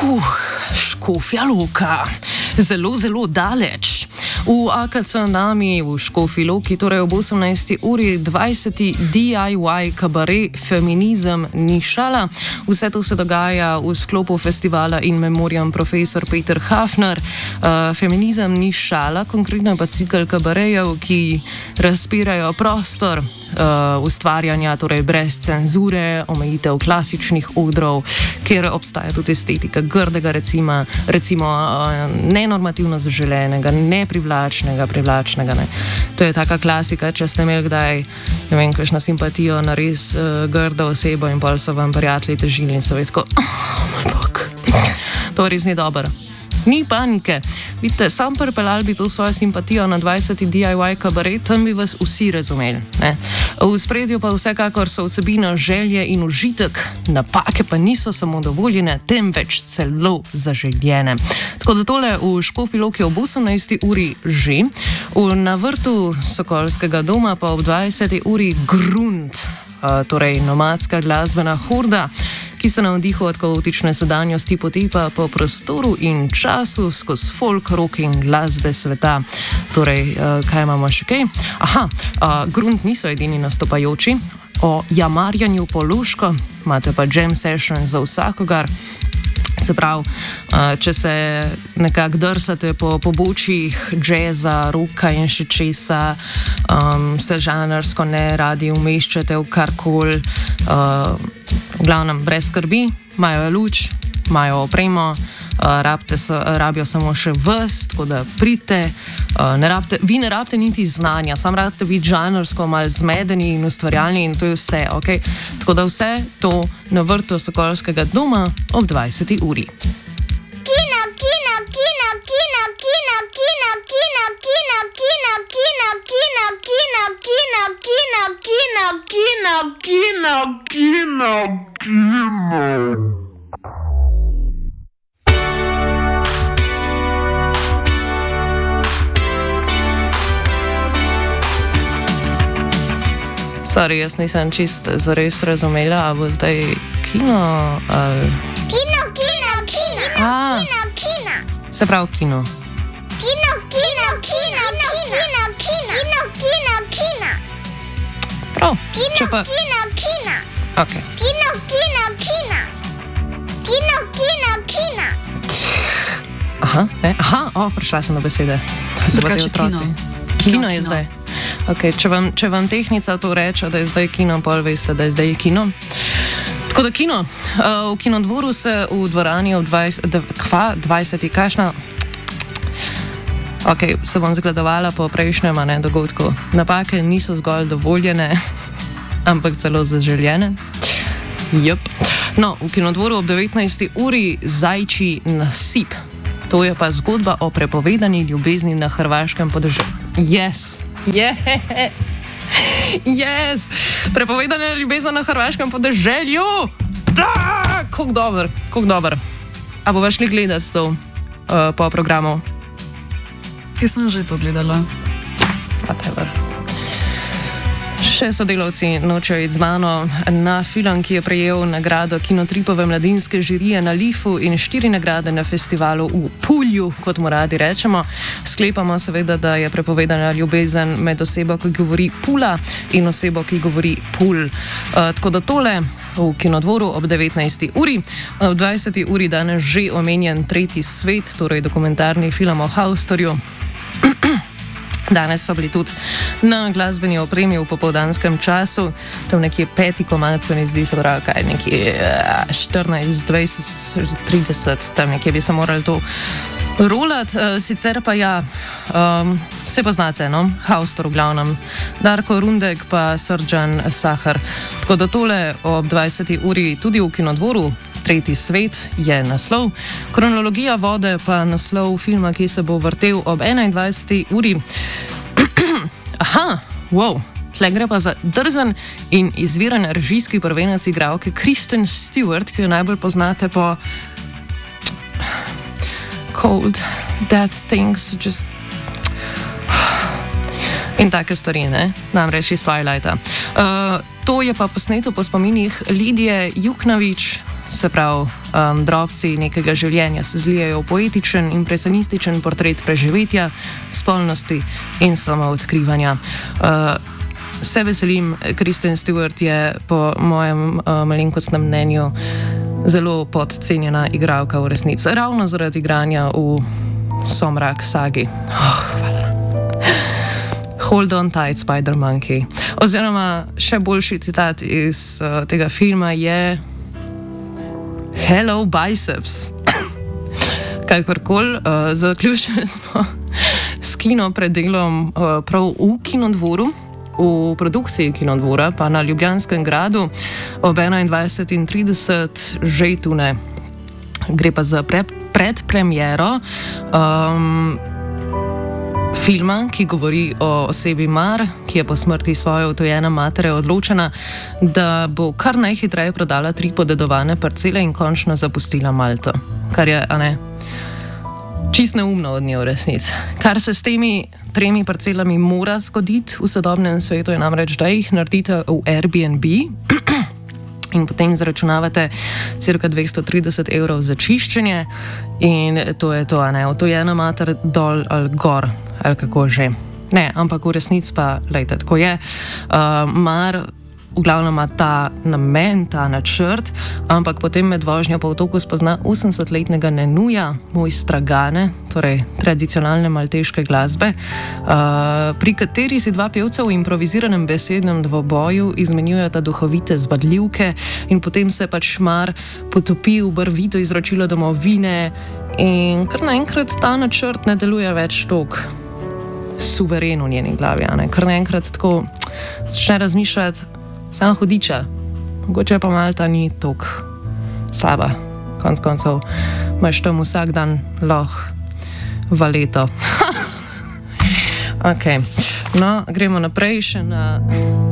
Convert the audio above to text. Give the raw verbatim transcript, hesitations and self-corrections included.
Huh, Škofja Loka. Zelo, zelo daleč. V A K C Nami v Škofji Loki, torej ob osemnajsti uri dvajseti D I Y kabaret Feminizem ni šala. Vse to se dogaja v sklopu festivala In Memoriam Profesor Peter Hafner. Uh, Feminizem ni šala, konkretno pa cikl kabarejev, ki razpirajo prostor uh, ustvarjanja, torej brez cenzure, omejitev klasičnih odrov, kjer obstaja tudi estetika grdega, recimo, recimo uh, nenormativno zaželenega, neprivlačnega, privlačnega. Ne. To je taka klasika, če ste imeli kdaj, ne vem, kakšno simpatijo na res uh, grdo osebo in pol so vam prijatelji težili in so vedko, oh moj bog, to res ni dobro. Ni panike. Vidite, sam pripeljal bi to svojo simpatijo na dvajseti D I Y kabaret, tam bi vas vsi razumeli. Ne? V spredju pa vsekakor so vsebina želje in užitek, napake pa niso samo dovoljene, temveč celo zaželjene. Tako da tole v Škofji Loki ob osemnajsti uri že, v, na vrtu Sokolskega doma pa ob dvajseti uri Grunt, uh, torej nomadska glasbena horda, ki se na vdihu od kaotične sedanjosti potepa po prostoru in času skozi folk, rock in glasbe sveta. Torej, uh, kaj imamo še kaj? Aha, uh, Grunt niso edini nastopajoči. O jamarjanju po luško imate pa jam session za vsakogar. Se pravi, uh, če se nekako drsate po pobočjih džeza, roka in še česa, um, se žanrsko ne radi umeščate v karkoli, uh, v glavnem brez skrbi, imajo luč, imajo opremo, uh, rabite so, rabijo samo še vas, tako da pridite, uh, ne rabite, vi ne rabite niti znanja, sam rabite biti žanrsko malo zmedeni in ustvarjalni in to je vse, ok? Tako da vse to na vrtu Sokolskega doma ob dvajseti uri. Kino, kino, kino, kino, kino, kino, kino, kino, kino, kino, kino, kino, kino, kino, kino, kino, kino, kino, kino. Sorry, jaz nisem čist zares razumela, a bo zdaj kino ali... Kino, kino, kino, A. kino, kino. Se pravi kino. Kino, kino, kino, kino, kino, kino, kino, kino. Prav, Kino, če pa... kino, kino. Ok. Kino, kino, kino. Kino, kino, kino. Aha, ne? Aha, o, prišla sem do besede. To so pa ti Drugače otroci. kino. Kino Kino, je kino. zdaj. Okay, če, vam, če vam tehnica to reče, da je zdaj kino, pol veste, da je zdaj kino. Tako da kino. Uh, v Kinodvoru se v dvorani ob dvajseti kašna... Ok, se bom zgledovala po prejšnjem ne, dogodku. Napake niso zgolj dovoljene, ampak celo zaželjene. Jep. No, v Kinodvoru ob devetnajsti uri Zajčji nasip. To je pa zgodba o prepovedani ljubezni na hrvaškem podeželju. Yes! Yes! Yes! Prepovedana ljubezen na hrvaškem podeželju! Da! Kako dober, kako dober. A bo šli gledati to uh, po programu? Jaz sem že to gledala. Whatever. Še sodelavci nočejo iti z mano na film, ki je prejel nagrado Kinotripove mladinske žirije na Lifu in štiri nagrade na festivalu v Pulju, kot mu radi rečemo. Sklepamo seveda, da je prepovedana ljubezen med osebo, ki govori Pula in osebo, ki govori Pul. Uh, tako da tole v Kinodvoru ob devetnajsti uri. Ob dvajseti uri danes že omenjen Tretji svet, torej dokumentarni film o Haustorju. Danes so bili tudi na glasbeni opremi v popoldanskem času, tam nekje peti komad se mi zdi, se pravi, kaj nekje štirinajst, dvajset, trideset, tam nekje bi se morali to rolati. Sicer pa ja, um, se pa znate, no, Haustor v glavnem, Darko Rundek pa Srdžan Sahar. Tako da tole ob dvajseti uri tudi v Kinodvoru. Tretji svet je naslov, kronologija vode pa naslov filma, ki se bo vrtel ob enaindvajseti uri. Aha, wow, tle gre pa za drzen in izviren režijski prvenec igralke Kristen Stewart, ki jo najbolj poznate po Cold, Dead Things, just... In take stvari, ne? Namreč iz Twilighta. Uh, to je pa posneto po spominih Lidije Juknovič, se pravi, um, drobci nekega življenja se zlijajo v poetičen, impresionističen portret preživetja, spolnosti in samoodkrivanja. Uh, se veselim, Kristen Stewart je po mojem uh, malenkostnem mnenju zelo podcenjena igralka v resnici, ravno zaradi igranja v Somrak sagi. Oh, hvala. Hold on tight, Spider Monkey. Oziroma, še boljši citat iz uh, tega filma je Hello biceps. Kakorkoli, uh, zaključili smo s kino predelom uh, prav v Kinodvoru, v produkciji Kinodvora, pa na Ljubljanskem gradu ob enaindvajset in trideset že tune. Gre pa za pre, predpremiero um, filma, ki govori o osebi Mar, ki je po smrti svoje utojene matere odločena, da bo kar najhitreje prodala tri podedovane parcele in končno zapustila Malto. Kar je, a ne, čist neumno od nje v resnici. Kar se s temi tremi parcelami mora zgoditi v sodobnem svetu, je namreč, da jih naredite v Airbnb in potem zaračunavate cirka dvesto trideset evrov za čiščenje in to je to, a ne, utojena mater dol ali gor, ali kako že. Ne, ampak v resnici pa, lejte, tako je. Uh, Mar v glavnem ima ta namen, ta načrt, ampak potem med vožnjo po otoku spozna osemdesetletnega Nenuja, mojstra Gane, torej tradicionalne malteške glasbe, uh, pri kateri si dva pevca v improviziranem besednem dvoboju izmenjujeta duhovite zbadljivke in potem se pač Mar potopi v barvito izročilo domovine in kar naenkrat ta načrt ne deluje več toliko suveren v njeni glavi, a ne? Kar naenkrat tako začne razmišljati, samo hudiča, mogoče pa Malta ni toliko slaba. Konec koncev imaš tam vsak dan lahko valeto. Ok, no, gremo naprej še na